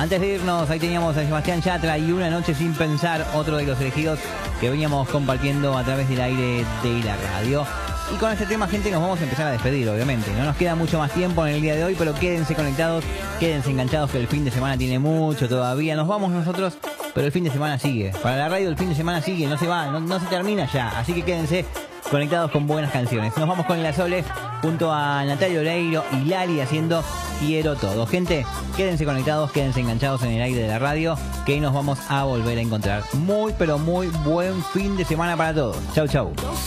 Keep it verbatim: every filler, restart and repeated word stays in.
Antes de irnos, ahí teníamos a Sebastián Yatra y Una noche sin pensar, otro de los elegidos que veníamos compartiendo a través del aire de la radio. Y con este tema, gente, nos vamos a empezar a despedir, obviamente. No nos queda mucho más tiempo en el día de hoy, pero quédense conectados, quédense enganchados, que el fin de semana tiene mucho todavía. Nos vamos nosotros, pero el fin de semana sigue. Para la radio el fin de semana sigue, no se va, no, no se termina ya. Así que quédense conectados con buenas canciones. Nos vamos con La Sole junto a Natalia Oreiro y Lali haciendo Quiero Todo. Gente, quédense conectados, quédense enganchados en el aire de la radio, que nos vamos a volver a encontrar. Muy, pero muy buen fin de semana para todos. Chau, chau.